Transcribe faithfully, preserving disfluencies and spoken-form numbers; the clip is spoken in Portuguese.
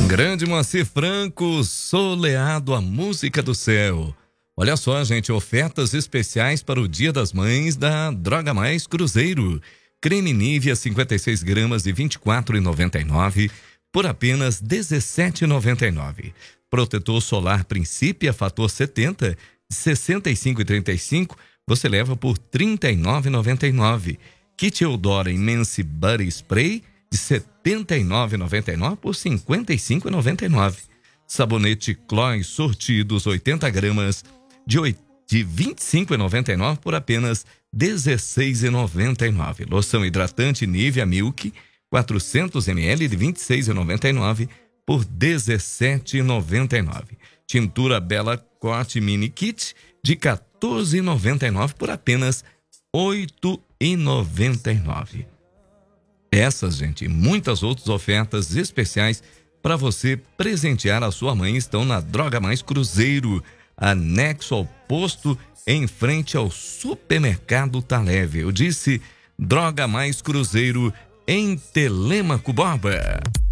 Grande Moacir Franco, Soleado, a música do céu. Olha só, gente, ofertas especiais para o Dia das Mães da Droga Mais Cruzeiro. Creme Nivea cinquenta e seis gramas de vinte e quatro reais e noventa e nove centavos por apenas dezessete reais e noventa e nove centavos. Protetor solar Principia Fator setenta de sessenta e cinco reais e trinta e cinco centavos você leva por trinta e nove reais e noventa e nove centavos. Kit Eudora Immense Body Spray de setenta e nove reais e noventa e nove centavos por cinquenta e cinco reais e noventa e nove centavos. Sabonete Clói Sortidos oitenta gramas de, de vinte e cinco reais e noventa e nove centavos por apenas dezesseis reais e noventa e nove centavos. Loção hidratante Nivea Milk quatrocentos mililitros de vinte e seis reais e noventa e nove centavos por dezessete reais e noventa e nove centavos. Tintura Bela Corte Mini Kit de quatorze reais e noventa e nove centavos por apenas oito reais e noventa e nove centavos. Essas, gente, e muitas outras ofertas especiais para você presentear a sua mãe estão na Droga Mais Cruzeiro, anexo ao posto em frente ao supermercado Tá Leve. Eu disse Droga Mais Cruzeiro em Telêmaco Borba.